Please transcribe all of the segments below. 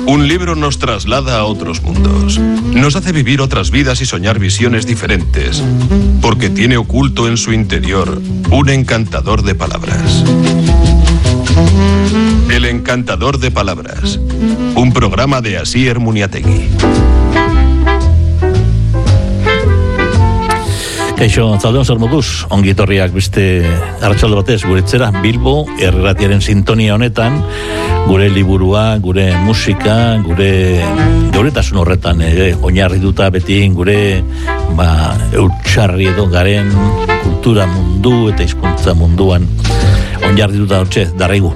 Un libro nos traslada a otros mundos. Nos hace vivir otras vidas y soñar visiones diferentes, porque tiene oculto en su interior un encantador de palabras. El encantador de palabras. Un programa de Asier Muniategui. Kaixo, zaldeon zer moduz, ongi etorriak beste arratsalde batez guretzera Bilbo Erratiaren sintonia honetan, gure liburua, gure musika, gure geuretasun horretan oinarrituta beti gure eutxarri edo garen kultura mundu eta hizkuntza munduan oinarrituta hortxe darraigu.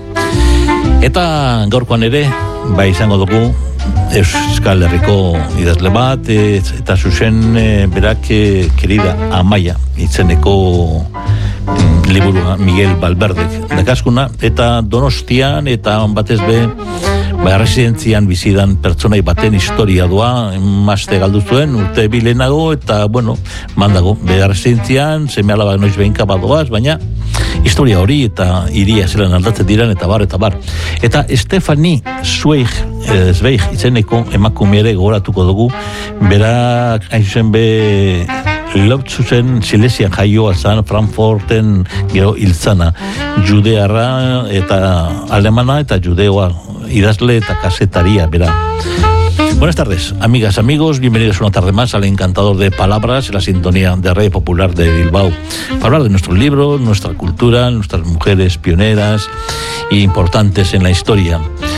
Eta gaurkoan ere, izango dugu Euskal Herriko idazle bat eta zuzen berak querida Amaia itzeneko liburua Miguel Valverdek dakaskuna, eta Donostian eta batez be residentzian bizidan pertsonai baten historia doa, emazte galdu zuen urte bilenago, eta mandago residentzian seme alaba noiz behinka badoaz, baina historia hori eta iria zelan aldatzen diran eta bar. Eta Stefanie Zweig itzeneko emakumeare gogoratuko dugu, berak hain zen be Lotzuzen Silesian jaioa zan, Frankfurten gero hiltzana, judearra eta alemana eta judeoa, idazle eta kasetaria, bera. Buenas tardes, amigas, amigos, bienvenidos una tarde más al Encantador de Palabras, en la sintonía de Radio Popular de Bilbao, para hablar de nuestros libros, nuestra cultura, nuestras mujeres pioneras e importantes en la historia.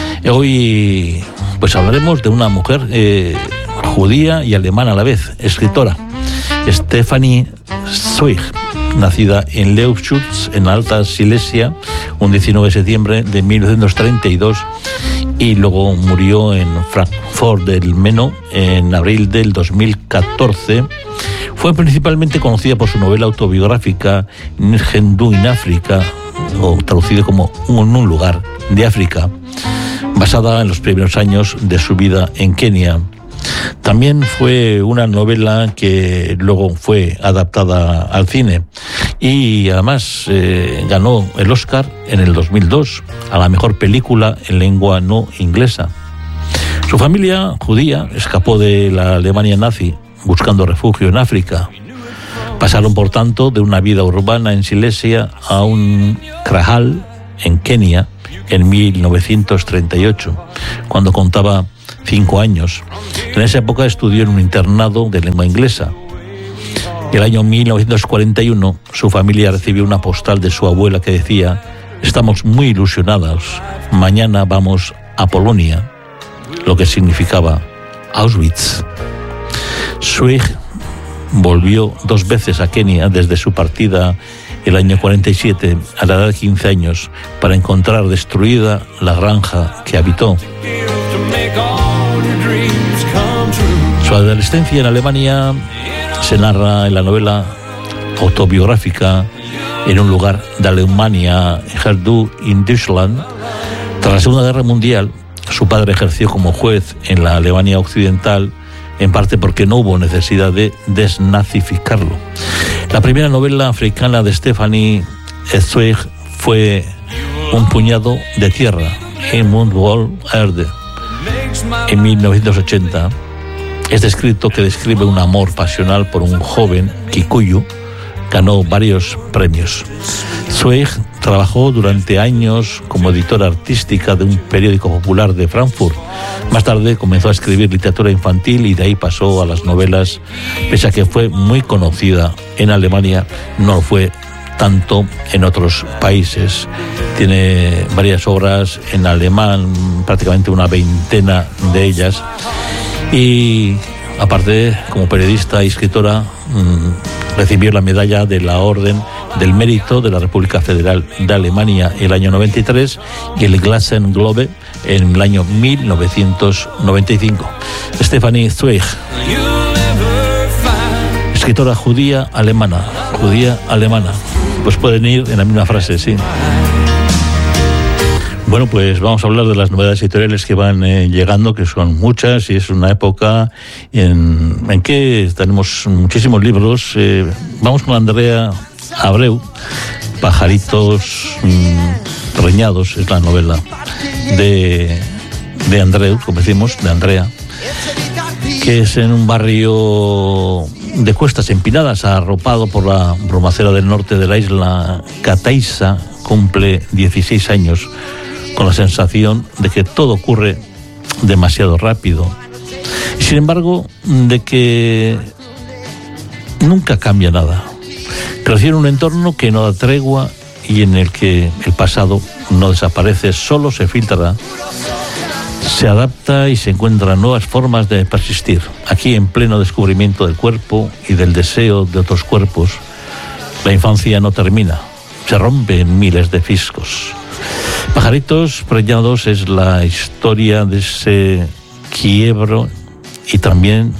Hoy pues hablaremos de una mujer judía y alemana a la vez, escritora, Stefanie Zweig, nacida en Leutschutz, en Alta Silesia, un 19 de septiembre de 1932, y luego murió en Frankfurt del Meno en abril del 2014. Fue principalmente conocida por su novela autobiográfica Nirgendwo in África, o traducido como En un lugar de África, basada en los primeros años de su vida en Kenia. También fue una novela que luego fue adaptada al cine y además ganó el Oscar en el 2002 a la mejor película en lengua no inglesa. Su familia judía escapó de la Alemania nazi buscando refugio en África. Pasaron por tanto de una vida urbana en Silesia a un krahal en Kenia en 1938, cuando contaba 5 años. En esa época estudió en un internado de lengua inglesa. El año 1941 su familia recibió una postal de su abuela que decía: estamos muy ilusionados, mañana vamos a Polonia, lo que significaba Auschwitz. Zweig volvió 2 veces a Kenia desde su partida el año 47 a la edad de 15 años para encontrar destruida la granja que habitó. Su adolescencia en Alemania se narra en la novela autobiográfica En un lugar de Alemania, Nirgendwo in Deutschland. Tras la Segunda Guerra Mundial, su padre ejerció como juez en la Alemania Occidental, en parte porque no hubo necesidad de desnazificarlo. La primera novela africana de Stefanie Zweig fue Un puñado de tierra, En Mundvoll Erde, en 1980. Este escrito, que describe un amor pasional por un joven kikuyu, ganó varios premios. Zweig trabajó durante años como editora artística de un periódico popular de Frankfurt. Más tarde comenzó a escribir literatura infantil y de ahí pasó a las novelas, pese a que fue muy conocida en Alemania, no fue tanto en otros países. Tiene varias obras en alemán, prácticamente una veintena de ellas, y aparte, como periodista y escritora, recibió la medalla de la Orden del Mérito de la República Federal de Alemania en el año 93 y el Glasen Globe en el año 1995. Stefanie Zweig, escritora judía alemana. Pues pueden ir en la misma frase, sí. Bueno, pues vamos a hablar de las novedades editoriales que van llegando, que son muchas, y es una época en que tenemos muchísimos libros. Vamos con Andrea Abreu, Pajaritos preñados, es la novela de de Andreu, como decimos, de Andrea, que es en un barrio de cuestas empinadas, arropado por la bromacera del norte de la isla Cataiza. Cumple 16 años con la sensación de que todo ocurre demasiado rápido y sin embargo de que nunca cambia nada. Creció en un entorno que no da tregua y en el que el pasado no desaparece, solo se filtra, se adapta y se encuentran nuevas formas de persistir. Aquí, en pleno descubrimiento del cuerpo y del deseo de otros cuerpos, la infancia no termina, se rompe en miles de fisgos. Pajaritos preñados es la historia de ese quiebro y también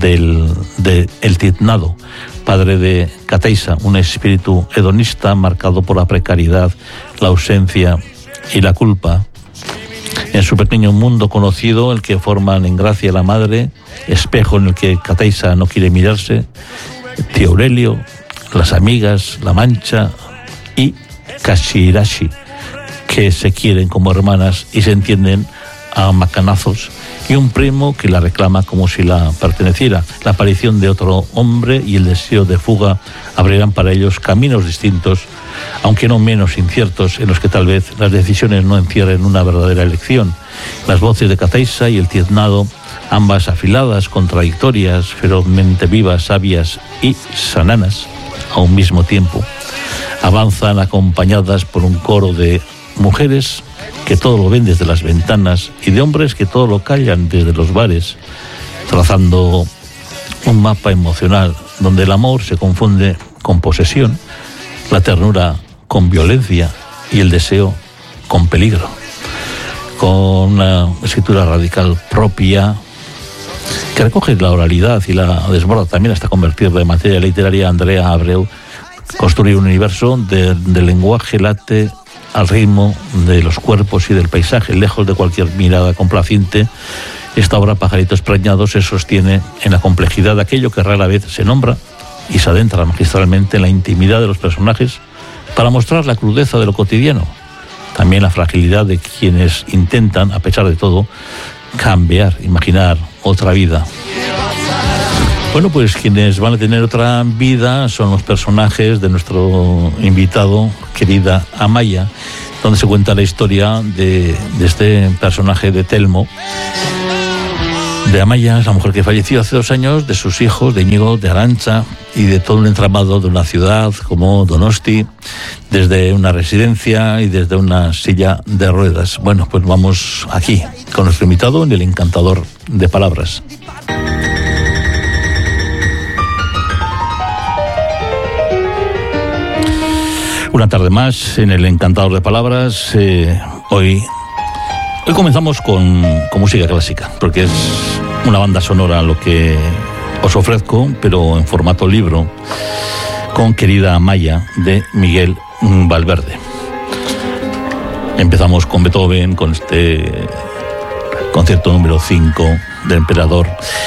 de El Tiznado, padre de Cataiza, un espíritu hedonista marcado por la precariedad, la ausencia y la culpa. En su pequeño mundo conocido, el que forman en gracia la madre, espejo en el que Cataiza no quiere mirarse, tío Aurelio, las amigas, la Mancha y Kashirashi, que se quieren como hermanas y se entienden a macanazos, y un primo que la reclama como si la perteneciera. La aparición de otro hombre y el deseo de fuga abrirán para ellos caminos distintos, aunque no menos inciertos, en los que tal vez las decisiones no encierren una verdadera elección. Las voces de Cataiza y El Tiznado, ambas afiladas, contradictorias, ferozmente vivas, sabias y sananas a un mismo tiempo, avanzan acompañadas por un coro de mujeres que todo lo ven desde las ventanas y de hombres que todo lo callan desde los bares, trazando un mapa emocional donde el amor se confunde con posesión, la ternura con violencia y el deseo con peligro. Con una escritura radical propia que recoge la oralidad y la desborda también hasta convertirla en materia literaria, Andrea Abreu construye un universo de lenguaje late al ritmo de los cuerpos y del paisaje. Lejos de cualquier mirada complaciente, esta obra, Pajaritos preñados, se sostiene en la complejidad de aquello que rara vez se nombra y se adentra magistralmente en la intimidad de los personajes para mostrar la crudeza de lo cotidiano, también la fragilidad de quienes intentan, a pesar de todo, cambiar, imaginar otra vida. Bueno, pues quienes van a tener otra vida son los personajes de nuestro invitado, querida Amaya, donde se cuenta la historia de este personaje de Telmo. De Amaya, es la mujer que falleció hace 2 años, de sus hijos, de Íñigo, de Arantxa y de todo el entramado de una ciudad como Donosti, desde una residencia y desde una silla de ruedas. Bueno, pues vamos aquí con nuestro invitado en El Encantador de Palabras. Una tarde más en El Encantador de Palabras. Hoy comenzamos con música clásica, porque es una banda sonora lo que os ofrezco, pero en formato libro, con Querida Amaya, de Miguel Valverde. Empezamos con Beethoven, con este concierto número 5 del Emperador.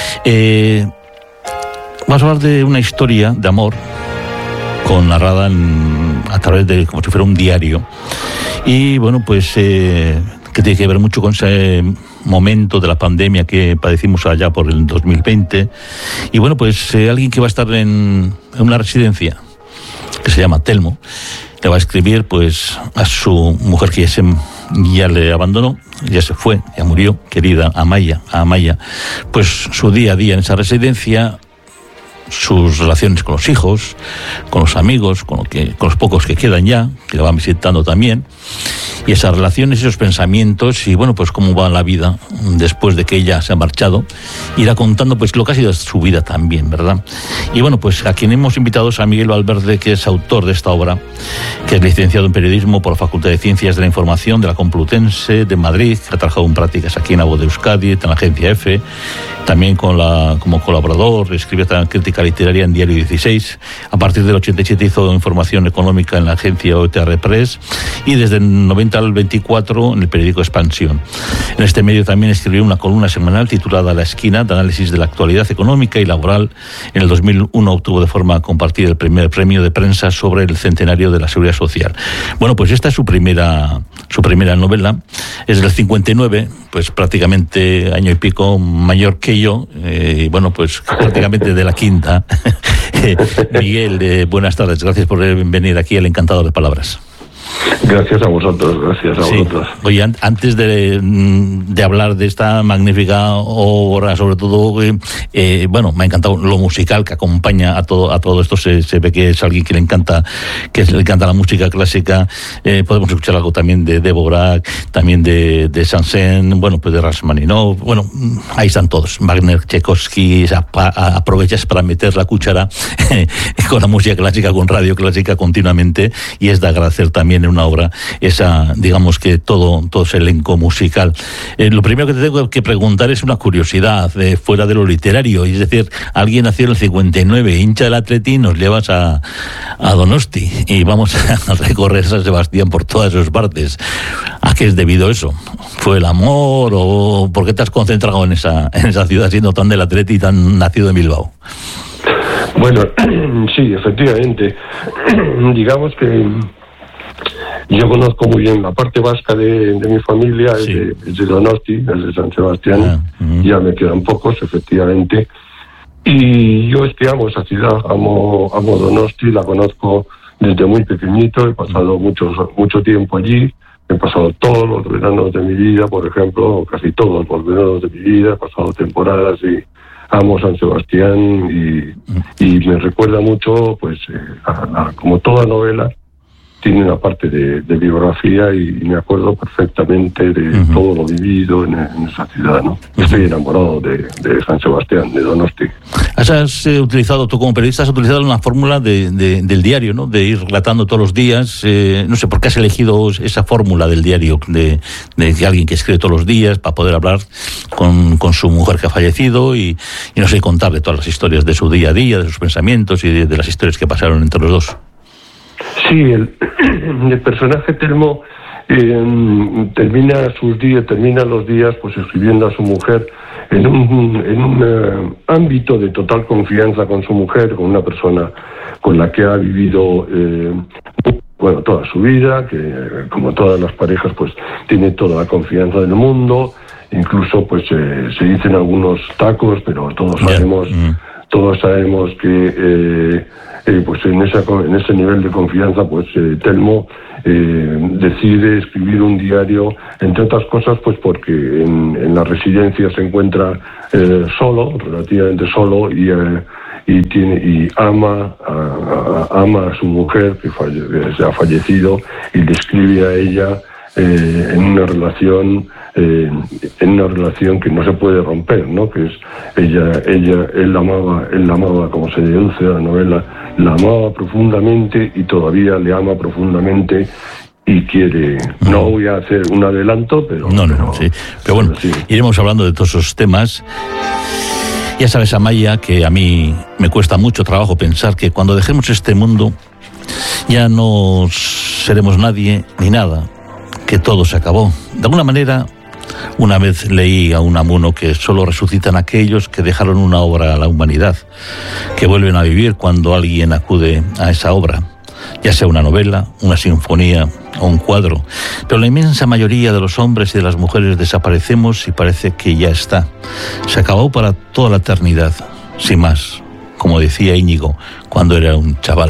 Vamos a hablar de una historia de amor narrada a través de, como si fuera un diario, y bueno, pues que tiene que ver mucho con ese momento de la pandemia que padecimos allá por el 2020. Y bueno, pues alguien que va a estar en una residencia que se llama Telmo le va a escribir pues a su mujer que ya le abandonó, ya se fue, ya murió, querida Amaya, pues su día a día en esa residencia, sus relaciones con los hijos, con los amigos, con los pocos que quedan ya, que le van visitando también, y esas relaciones, esos pensamientos, y bueno, pues cómo va la vida después de que ella se ha marchado. Irá contando pues lo que ha sido su vida también, ¿verdad? Y bueno, pues a quien hemos invitado es a Miguel Valverde, que es autor de esta obra, que es licenciado en periodismo por la Facultad de Ciencias de la Información de la Complutense de Madrid, que ha trabajado en prácticas aquí en La Voz de Euskadi, en la agencia EFE, también como colaborador, escribe también crítica literaria en Diario 16. A partir del 87 hizo información económica en la agencia OTR Press, y desde desde el 90 al 24 en el periódico Expansión. En este medio también escribió una columna semanal titulada La Esquina, de análisis de la actualidad económica y laboral. En el 2001 obtuvo de forma compartida el primer premio de prensa sobre el centenario de la Seguridad Social. Bueno, pues esta es su primera novela. Es del 59, pues prácticamente año y pico mayor que yo, bueno, pues prácticamente de la quinta. Miguel, buenas tardes, gracias por venir aquí al Encantador de Palabras. Gracias a vosotros, gracias a vosotros. Oye, antes de hablar de esta magnífica obra, sobre todo, bueno, me ha encantado lo musical que acompaña a todo esto. Se ve que es alguien que le encanta la música clásica. Podemos escuchar algo también de Dvorak, también de Saint-Saëns, bueno, pues de Rachmaninoff. Bueno, ahí están todos. Wagner, Tchaikovsky. Aprovechas para meter la cuchara con la música clásica, con radio clásica continuamente, y es de agradecer también en una obra esa, digamos, que todo ese elenco musical. Lo primero que te tengo que preguntar es una curiosidad fuera de lo literario, es decir, alguien nació en el 59, hincha del Atleti, nos llevas a Donosti y vamos a recorrer San Sebastián por todas sus partes. ¿A qué es debido eso? ¿Fue el amor o por qué te has concentrado en esa ciudad siendo tan del Atleti y tan nacido en Bilbao? Bueno, sí, efectivamente. Digamos que yo conozco muy bien la parte vasca de mi familia, sí. es de Donosti, es de San Sebastián. Ya me quedan pocos, efectivamente. Y yo es que amo esa ciudad, amo Donosti, la conozco desde muy pequeñito, he pasado mucho tiempo allí, he pasado todos los veranos de mi vida, por ejemplo, casi todos los veranos de mi vida, he pasado temporadas y amo San Sebastián y me recuerda mucho, pues, como toda novela, tiene una parte de biografía y me acuerdo perfectamente de todo lo vivido en esa ciudad, ¿no? Estoy enamorado de San Sebastián, de Donosti. Has utilizado, tú como periodista, has utilizado una fórmula del diario, ¿no? De ir relatando todos los días. No sé por qué has elegido esa fórmula del diario, de alguien que escribe todos los días para poder hablar con su mujer que ha fallecido y no sé, contarle todas las historias de su día a día, de sus pensamientos y de las historias que pasaron entre los dos. Sí, el personaje Telmo termina los días pues escribiendo a su mujer en un ámbito de total confianza con su mujer, con una persona con la que ha vivido toda su vida, que como todas las parejas pues tiene toda la confianza del mundo, incluso pues se dicen algunos tacos, pero todos sabemos que pues en ese nivel de confianza pues Telmo decide escribir un diario, entre otras cosas pues porque en la residencia se encuentra relativamente solo y ama a su mujer que se ha fallecido y le escribe a ella en una relación que no se puede romper, ¿no? Que es él la amaba, como se deduce de la novela, la amaba profundamente y todavía le ama profundamente y quiere. No voy a hacer un adelanto, pero bueno, sí. Iremos hablando de todos esos temas. Ya sabes, Amaya, que a mí me cuesta mucho trabajo pensar que cuando dejemos este mundo ya no seremos nadie ni nada, que todo se acabó. De alguna manera, una vez leí a Unamuno que solo resucitan aquellos que dejaron una obra a la humanidad, que vuelven a vivir cuando alguien acude a esa obra, ya sea una novela, una sinfonía o un cuadro. Pero la inmensa mayoría de los hombres y de las mujeres desaparecemos y parece que ya está. Se acabó para toda la eternidad, sin más, como decía Íñigo cuando era un chaval.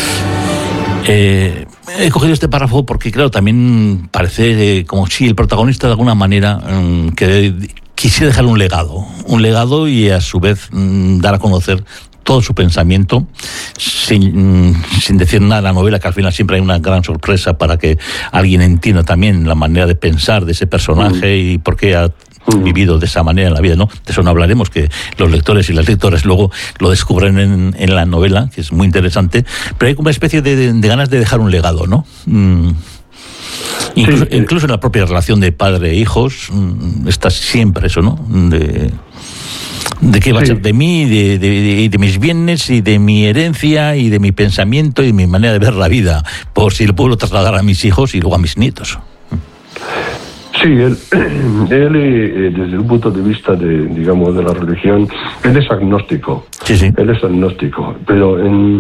He cogido este párrafo porque, claro, también parece como si el protagonista de alguna manera que quisiera dejar un legado y a su vez dar a conocer todo su pensamiento sin decir nada en la novela, que al final siempre hay una gran sorpresa para que alguien entienda también la manera de pensar de ese personaje y por qué ha vivido de esa manera en la vida, ¿no? De eso no hablaremos, que los lectores y las lectoras luego lo descubren en la novela, que es muy interesante, pero hay como una especie de ganas de dejar un legado, ¿no? Incluso en la propia relación de padre e hijos está siempre eso, ¿no? ¿De qué va a ser? De mí, de mis bienes y de mi herencia y de mi pensamiento y de mi manera de ver la vida, por si lo puedo trasladar a mis hijos y luego a mis nietos. Sí, él desde un punto de vista de la religión, él es agnóstico. Sí. Él es agnóstico, pero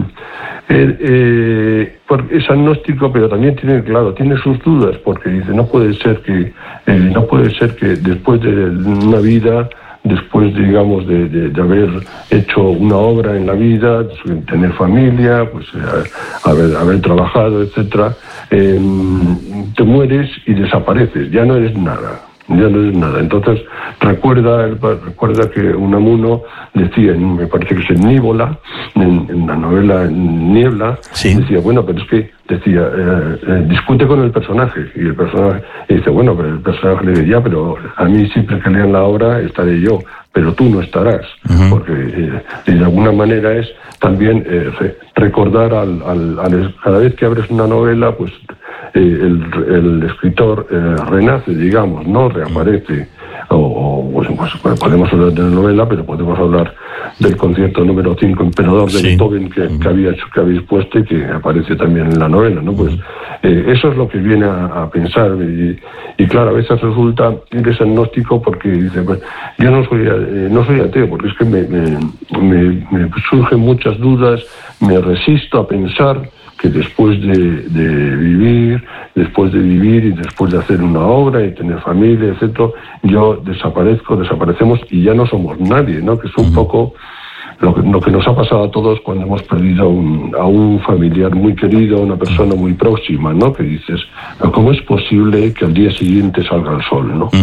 es agnóstico, pero también tiene sus dudas, porque dice no puede ser que después de una vida, después de haber hecho una obra en la vida, tener familia, pues haber trabajado, etcétera, te mueres y desapareces, ya no eres nada. Entonces recuerda que Unamuno decía, me parece que es en Nívola, en la novela Niebla, sí. Decía, bueno, pero es que discute con el personaje, y el personaje dice, bueno, pero el personaje le dice, ya, pero a mí siempre que lean la obra estaré yo, pero tú no estarás, porque de alguna manera es también recordar cada vez que abres una novela, pues el escritor renace, digamos, no reaparece. Pues podemos hablar de la novela, pero podemos hablar del concierto número 5 Emperador de Beethoven que habéis puesto y que aparece también en la novela, ¿no? Pues eso es lo que viene a pensar, y claro, a veces resulta que es agnóstico porque dice, pues, yo no soy ateo, porque es que me surgen muchas dudas, me resisto a pensar que después de vivir y después de hacer una obra y tener familia, etcétera, desaparecemos y ya no somos nadie, ¿no? Que es un poco lo que nos ha pasado a todos cuando hemos perdido a un familiar muy querido, a una persona muy próxima, ¿no? Que dices, ¿cómo es posible que al día siguiente salga el sol, ¿no?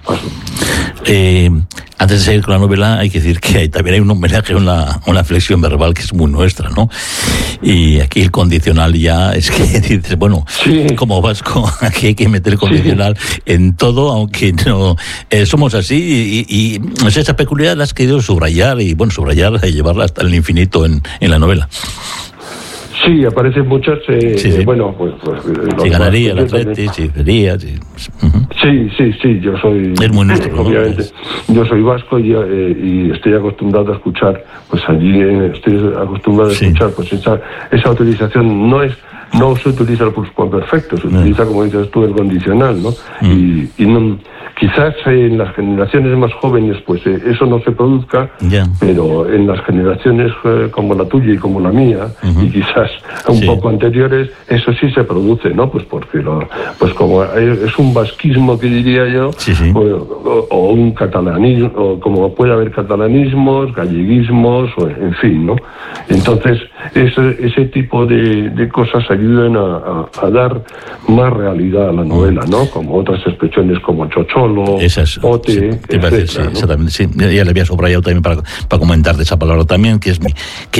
Antes de seguir con la novela, hay que decir que también hay un homenaje, una flexión verbal que es muy nuestra, ¿no? Y aquí el condicional ya es que dices, bueno, sí. Como vasco, aquí hay que meter condicional en todo, aunque no somos así, y esa peculiaridad la has querido subrayar, y llevarla hasta el infinito en la novela. Sí, aparecen muchas, bueno, pues si ganaría el Atleti, si sería, sí. Sí, yo soy... Es muy nuestro, obviamente, ¿no? Yo soy vasco y estoy acostumbrado a escuchar, pues allí a escuchar, pues esa utilización no se utiliza el perfecto, se utiliza, como dices tú, el condicional, ¿no? Y no, quizás en las generaciones más jóvenes pues eso no se produzca, pero en las generaciones como la tuya y como la mía, y quizás un poco anteriores, eso sí se produce, ¿no? Pues porque pues como es un vasquismo, que diría yo, o un catalanismo, o como puede haber catalanismos, galleguismos, o en fin, ¿no? Entonces ese tipo de cosas ayudan a dar más realidad a la novela, ¿no? Como otras expresiones como chocholo, pote, etcétera, ¿no? Exactamente, sí. Ya le había subrayado también para comentar de esa palabra también, que es